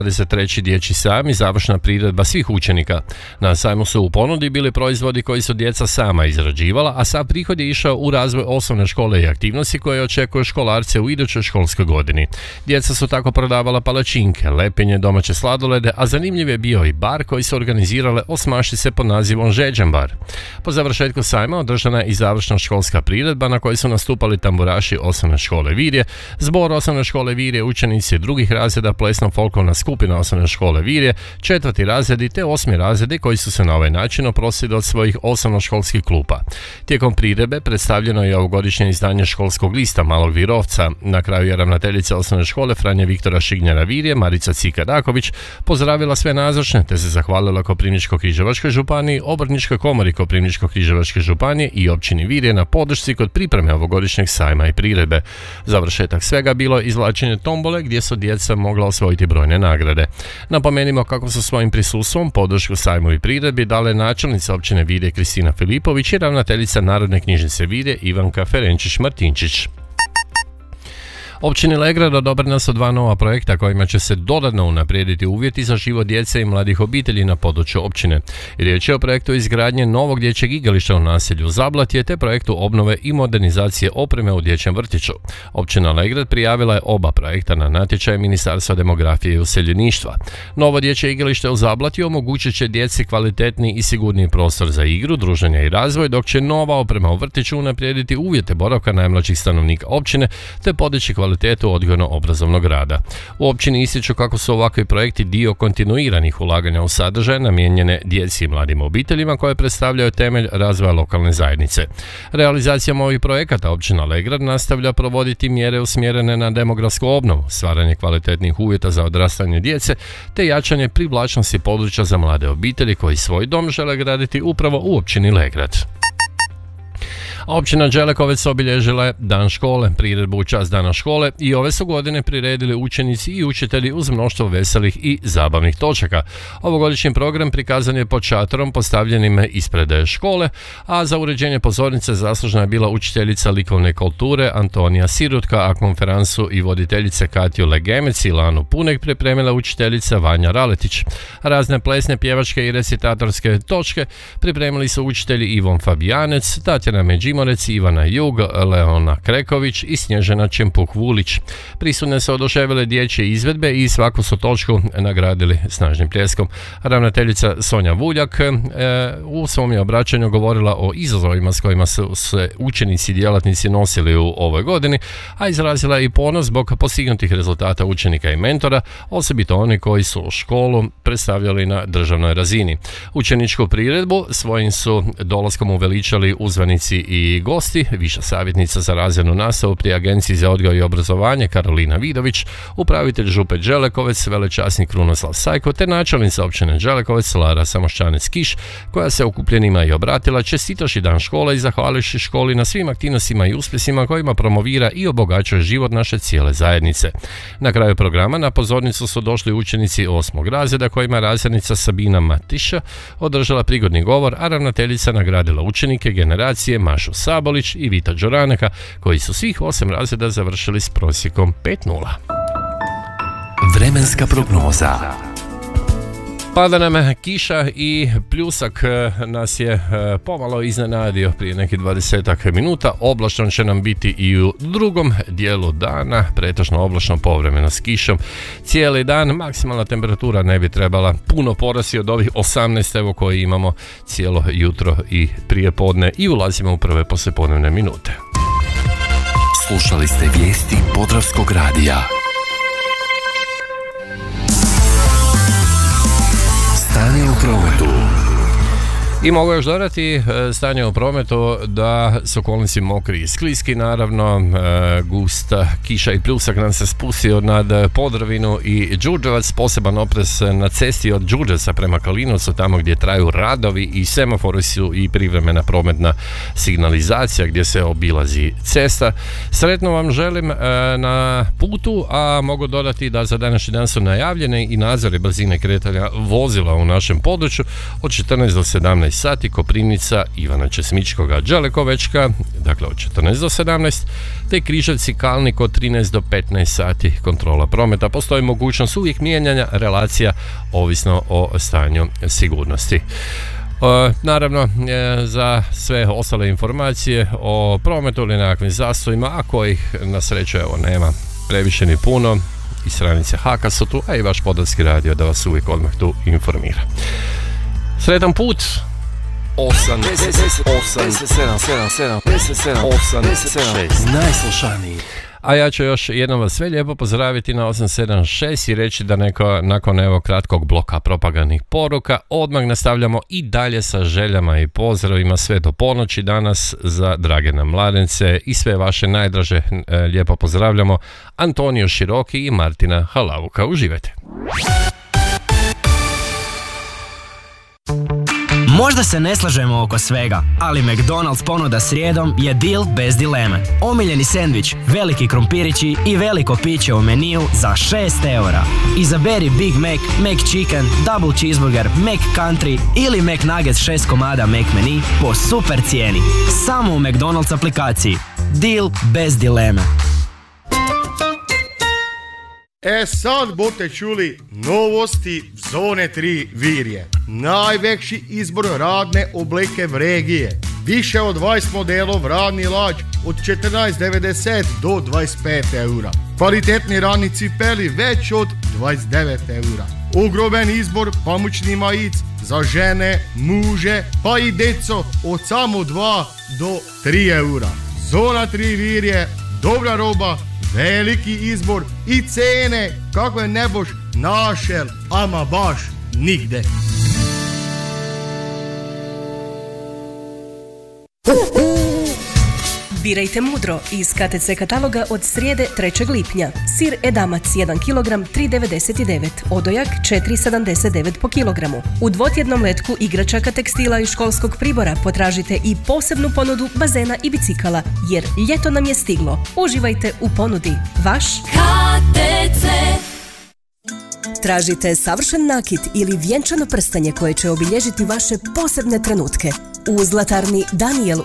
23. dječji sajam i završna priredba svih učenika. Na sajmu su u ponudi bili proizvodi koji su djeca sama izrađivala, a sav prihod je išao u razvoj osnovne škole i aktivnosti koje očekuju školarce u idućoj školskoj godini. Djeca su tako prodavala palačinke, lepenje, domaće sladolede, a zanimljiv je bio i bar koji su organizirale osmašice pod nazivom Žeđan bar. Po završetku sajma održana je i završna školska priredba na kojoj su nastupali tamburaši osnovne škole Virje, zbor osnovne škole Virje, učenici drugih razreda, plesno-folklorna skupina osnovne škole Virje, 4. razredi te 8. razredi koji su se na ovaj način oprostili od svojih osnovnoškolskih klupa. Tijekom priredbe predstavljeno je ovogodišnje izdanje školskog lista Malog Virovca. Na kraju je ravnateljica osnovne škole Franje Viktora Šignjera Virje, Marica Cika-Daković, pozdravila sve nazočne te se zahvalila Koprivničko-križevačkoj županiji, Obrtničkoj komori Koprivničko-križevačke županije i općini Virje na podršci kod pripreme ovogodišnjeg sajma i priredbe. Završetak svega bilo je izvlačenje tombole gdje su djeca mogla osvojiti brojne nagrade. Napomenimo kako su svojim prisustvom podršku sajmu i priredbi dale načelnica općine Virje Kristina Filipović i ravnateljica Narodne knjižnice Virje Ivanka Ferenčić-Martinčić. Općini Legrad odobrena su 2 nova projekta kojima će se dodatno unaprijediti uvjeti za život djece i mladih obitelji na području općine. Riječ je o projektu izgradnje novog dječjeg igrališta u naselju Zablatje te projektu obnove i modernizacije opreme u dječjem vrtiću. Općina Legrad prijavila je oba projekta na natječaj Ministarstva demografije i useljeništva. Novo dječje igralište u Zablatju omogućit će djeci kvalitetniji i sigurniji prostor za igru, druženje i razvoj, dok će nova oprema u vrtiću unaprijediti uvjete boravka najmlađih stanovnika općine te podići kvalitetu odgojno-obrazovnog rada. U općini ističu kako su ovakvi projekti dio kontinuiranih ulaganja u sadržaje namijenjene djeci i mladim obiteljima koje predstavljaju temelj razvoja lokalne zajednice. Realizacijom ovih projekata općina Legrad nastavlja provoditi mjere usmjerene na demografsku obnovu, stvaranje kvalitetnih uvjeta za odrastanje djece te jačanje privlačnosti područja za mlade obitelji koji svoj dom žele graditi upravo u općini Legrad. Općina Đelekovec obilježila je Dan škole, priredbu u čast Dana škole i ove su godine priredili učenici i učitelji uz mnoštvo veselih i zabavnih točaka. Ovogodišnji program prikazan je pod šatorom postavljenim ispred škole, a za uređenje pozornice zaslužna je bila učiteljica likovne kulture Antonija Sirutka, a konferansu i voditeljice Katju Legemec i Lanu Punek pripremila učiteljica Vanja Raletić. Razne plesne, pjevačke i recitatorske točke pripremili su učitelji Ivon Fabijanec, Tatjana Međimorec, Ivana Jug, Leona Kreković i Snježana Čempuk-Vulić. Prisutne su oduševile dječje izvedbe i svaku su točku nagradili snažnim pljeskom. Ravnateljica Sonja Vuljak u svom je obraćanju govorila o izazovima s kojima su se učenici i djelatnici nosili u ovoj godini, a izrazila i ponos zbog postignutih rezultata učenika i mentora, osobito oni koji su školu predstavljali na državnoj razini. Učeničku priredbu svojim su dolaskom uveličali uzvanici i gosti, viša savjetnica za razrednu nastavu pri Agenciji za odgoj i obrazovanje Karolina Vidović, upravitelj župe Đelekovec, velečasnik Krunoslav Sajko te načelnica općine Đelekovec Lara Samošćanec-Kiš, koja se okupljenima i obratila čestitaši Dan škole i zahvališi školi na svim aktivnostima i uspjesima kojima promovira i obogaćuje život naše cijele zajednice. Na kraju programa na pozornicu su došli učenici 8. razreda kojima razrednica Sabina Matiša održala prigodni govor, a ravnateljica nagradila učenike generacije Mašu Sabolić i Vita Đoraneka, koji su svih 8 razreda završili s prosjekom 5.0. Vremenska prognoza. Pada nam kiša i pljusak nas je pomalo iznenadio prije nekih 20 minuta. Oblačno će nam biti i u drugom dijelu dana, pretežno oblačno, povremeno s kišom. Cijeli dan maksimalna temperatura ne bi trebala puno porasti od ovih 18 evo koji imamo cijelo jutro i prije podne i ulazimo u prve poslijepodnevne minute. Slušali ste vijesti Podravskog radija. Stanje u prometu. I mogu još dodati stanje u prometu da su okolnici mokri i skliski, naravno gusta kiša i pljusak nam se spustio nad Podravinu i Đurđevac, poseban oprez na cesti od Đurđevca prema Kalinovcu, tamo gdje traju radovi i semafori su i privremena prometna signalizacija gdje se obilazi cesta. Sretno vam želim na putu, a mogu dodati da za današnji dan su najavljene i nadzori brzine kretanja vozila u našem području od 14 do 17 14 sati, Koprivnica Ivana Česmičkoga, Đalekovečka, dakle od 14 do 17, te Križevci Kalnik od 13 do 15 sati, kontrola prometa. Postoji mogućnost uvijek mijenjanja relacija ovisno o stanju sigurnosti. Naravno, za sve ostale informacije o prometu ili nekakvim zastojima, a kojih na sreću nema previše ni puno, i stranice HAK-a su tu, a i vaš Podravski radio da vas uvijek odmah tu informira. Sretan put! 8 najslušaniji. A ja ću još jednom vas sve lijepo pozdraviti na 876 i reći da nakon evo kratkog bloka propagandnih poruka odmah nastavljamo i dalje sa željama i pozdravima sve do ponoći danas za drage nam mladence i sve vaše najdraže lijepo pozdravljamo Antonio Široki i Martina Halavuka. Uživajte! Možda se ne slažemo oko svega, ali McDonald's ponuda srijedom je deal bez dileme. Omiljeni sendvič, veliki krompirići i veliko piće u meniju za 6 eura. Izaberi Big Mac, McChicken, Double Cheeseburger, McCountry ili McNuggets 6 komada McMenu po super cijeni. Samo u McDonald's aplikaciji. Deal bez dileme. Sad boste čuli novosti Zone 3 Virje. Najveći izbor radne obleke v regije. Više od 20 modelov radni lađ od 14,90 do 25 eura. Kvalitetni radni cipeli već od 29 eura. Ogromen izbor pamučni majic za žene, muže pa i deco od samo 2 do 3 eura. Zona 3 Virje, dobra roba, veliki izbor i cene kakve ne boš našel, ama baš nigde. Birajte mudro iz KTC kataloga od srijede 3. lipnja. Sir edamac 1 kg 3,99, odojak 4,79 po kilogramu. U dvotjednom letku igračaka, tekstila i školskog pribora potražite i posebnu ponudu bazena i bicikala, jer ljeto nam je stiglo. Uživajte u ponudi. Vaš KTC. Tražite savršen nakit ili vjenčano prstanje koje će obilježiti vaše posebne trenutke. U zlatarni Daniel